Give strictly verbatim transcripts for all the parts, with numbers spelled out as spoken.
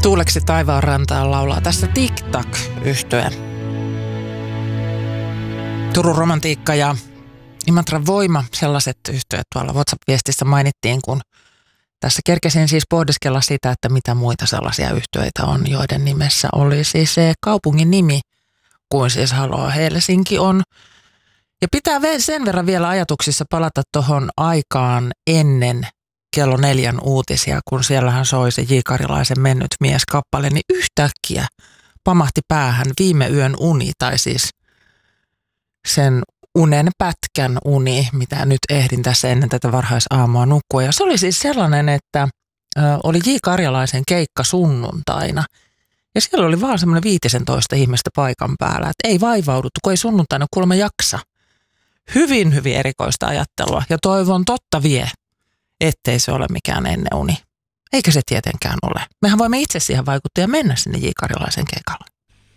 Tuuleksi taivaan rantaan laulaa tässä Tic-Tac -yhtye. Turun romantiikka ja Imatran voima, sellaiset yhtyöt tuolla WhatsApp-viestissä mainittiin, kun tässä kerkesin siis pohdiskella sitä, että mitä muita sellaisia yhtyeitä on, joiden nimessä oli siis se kaupungin nimi, kuin siis Haloo Helsinki on. Ja pitää sen verran vielä ajatuksissa palata tuohon aikaan ennen kello neljän uutisia, kun siellähän soi se J. Karilaisen Mennyt mies -kappale, niin yhtäkkiä pamahti päähän Viime yön uni, tai siis sen unen pätkän uni, mitä nyt ehdin tässä ennen tätä varhaisaamua nukkua. Ja se oli siis sellainen, että ö, oli J. Karjalaisen keikka sunnuntaina. Ja siellä oli vaan semmoinen viitisentoista ihmistä paikan päällä, että ei vaivauduttu, kun ei sunnuntaina kuulemma jaksa. Hyvin, hyvin erikoista ajattelua ja toivon totta vie, ettei se ole mikään enneuni. Eikä se tietenkään ole. Mehän voimme itse siihen vaikuttaa ja mennä sinne J. Karjalaisen keikalle.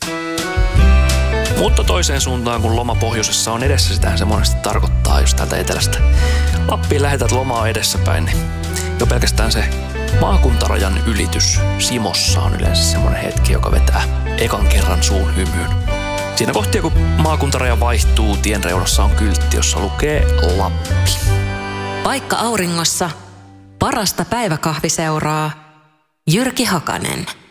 Mutta toiseen suuntaan, kun loma pohjoisessa on edessä, sitähän se monesti tarkoittaa just täältä etelästä. Lappiin lähetät lomaa edessäpäin, niin jo pelkästään se maakuntarajan ylitys Simossa on yleensä semmoinen hetki, joka vetää ekan kerran suun hymyyn. Siinä kohtia, kun maakuntaraja vaihtuu, tien reunassa on kyltti, jossa lukee Lappi. Paikka auringossa, parasta päiväkahviseuraa, Jyrki Hakanen.